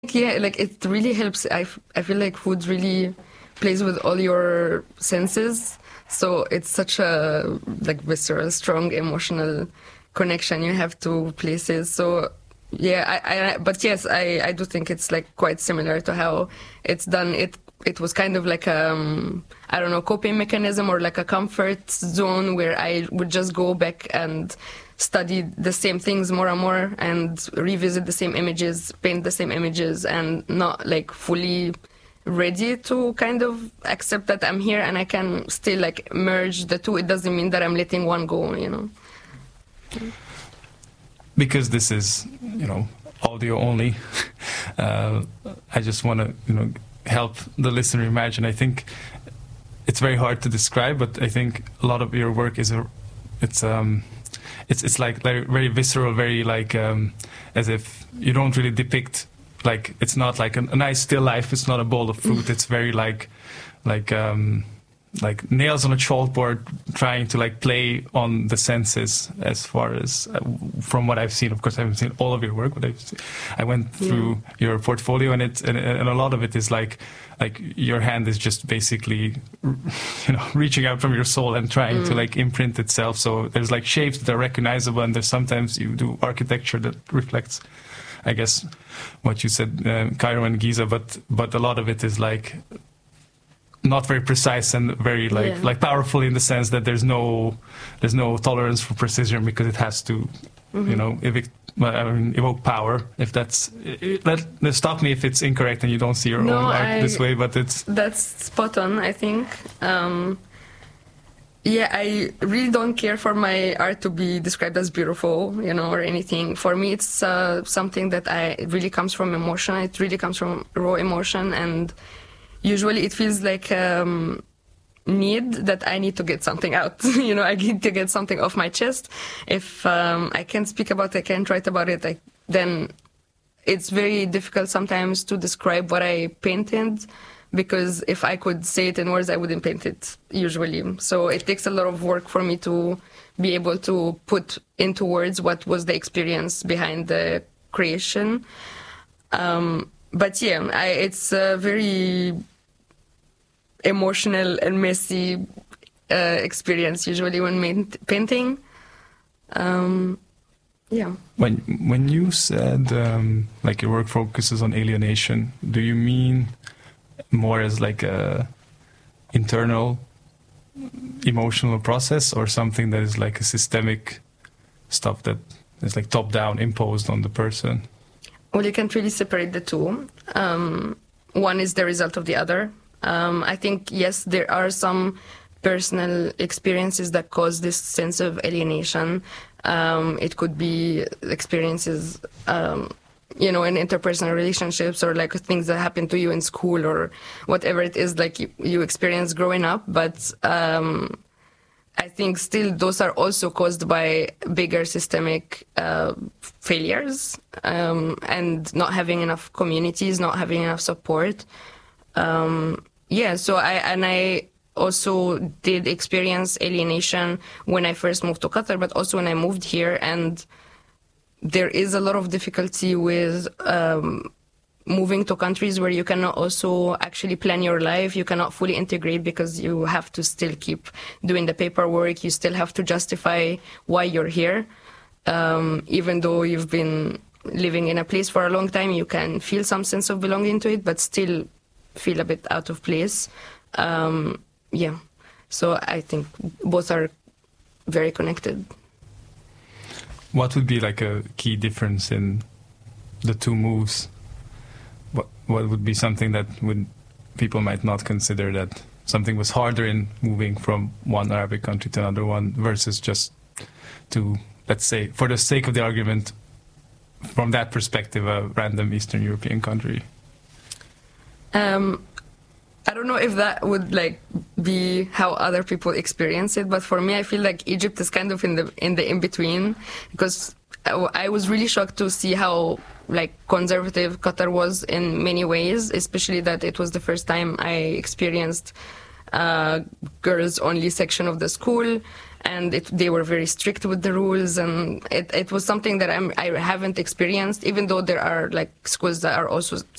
Yeah, like it really helps. I feel like food really plays with all your senses. So it's such a like visceral, strong emotional connection you have to places. So yeah, but yes, I do think it's like quite similar to how it's done. It was kind of like I don't know, coping mechanism or like a comfort zone where I would just go back and study the same things more and more and revisit the same images, paint the same images, and not like fully ready to kind of accept that I'm here and I can still like merge the two. It doesn't mean that I'm letting one go, you know. Because this is, you know, audio only, I just want to, you know, help the listener imagine. I think it's very hard to describe, but I think a lot of your work is it's like very visceral, very like as if you don't really depict, like it's not like a nice still life. It's not a bowl of fruit. It's very like nails on a chalkboard, trying to like play on the senses. As far as from what I've seen, of course, I haven't seen all of your work, but I went through your portfolio, and and a lot of it is like your hand is just basically, you know, reaching out from your soul and trying to like imprint itself. So there's like shapes that are recognizable, and there's sometimes you do architecture that reflects, I guess, what you said, Cairo and Giza, but a lot of it is like not very precise and very like powerful in the sense that there's no tolerance for precision, because it has to, you know, evoke power. If stop me if it's incorrect and you don't see your own art this way, but that's spot on, I think. Yeah, I really don't care for my art to be described as beautiful, you know, or anything. For me, it's something that it really comes from emotion. It really comes from raw emotion, and usually it feels like need that I need to get something out. You know, I need to get something off my chest. If I can't speak about it, I can't write about it, then it's very difficult sometimes to describe what I painted, because if I could say it in words, I wouldn't paint it usually. So it takes a lot of work for me to be able to put into words what was the experience behind the creation. But yeah, it's a very emotional and messy experience usually when painting. Yeah. When you said like your work focuses on alienation, do you mean more as like a internal emotional process, or something that is like a systemic stuff that is like top down imposed on the person? Well, you can't really separate the two. One is the result of the other. I think, yes, there are some personal experiences that cause this sense of alienation. It could be experiences, you know, in interpersonal relationships, or like things that happen to you in school, or whatever it is like you experience growing up. But I think still those are also caused by bigger systemic failures, and not having enough communities, not having enough support. Yeah, so I also did experience alienation when I first moved to Qatar, but also when I moved here. And there is a lot of difficulty with moving to countries where you cannot also actually plan your life. You cannot fully integrate, because you have to still keep doing the paperwork. You still have to justify why you're here. Even though you've been living in a place for a long time, you can feel some sense of belonging to it, but still feel a bit out of place. Yeah, so I think both are very connected. What would be like a key difference in the two moves? What would be something that people might not consider, that something was harder in moving from one Arabic country to another one versus just to, let's say, for the sake of the argument, from that perspective, a random Eastern European country? I don't know if that would like be how other people experience it, but for me, I feel like Egypt is kind of in the in between, because I was really shocked to see how like conservative Qatar was in many ways, especially that it was the first time I experienced girls-only section of the school, and they were very strict with the rules, and it was something that I haven't experienced, even though there are like schools that are also